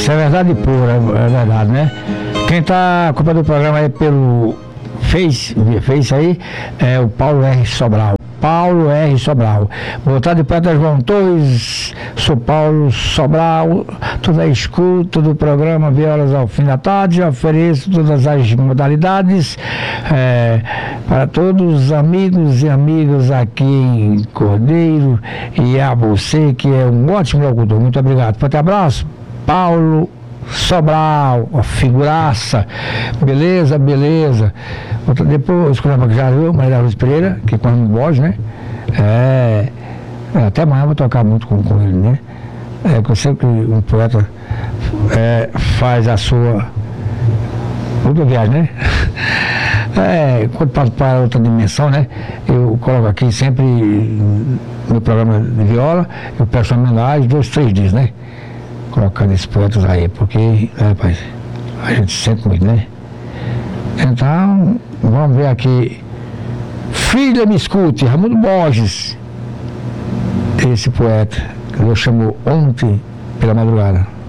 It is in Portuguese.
Isso é verdade pura, é verdade, né? Quem está acompanhando o programa aí pelo Face aí, é o Paulo R. Sobral. Paulo R. Sobral. Boa tarde, poeta João Torres, sou Paulo Sobral, toda a escuta do programa Violas ao fim da tarde, ofereço todas as modalidades para todos os amigos e amigas aqui em Cordeiro e a você que é um ótimo locutor. Muito obrigado. Forte abraço, Paulo Sobral, uma figuraça, beleza. Depois o programa que já viu, Maria da Luz Pereira, que quando voz, né? Até amanhã eu vou tocar muito com ele, né? Eu sei que um poeta faz a sua outra viagem, né? Quando passo para outra dimensão, né? Eu coloco aqui sempre no programa de viola, eu peço homenagem 2, 3 dias, né? Colocando esses poetas aí, porque, rapaz, a gente sente muito, né? Então, vamos ver aqui. Filha, me escute, Raimundo Borges, esse poeta que eu chamo ontem pela madrugada.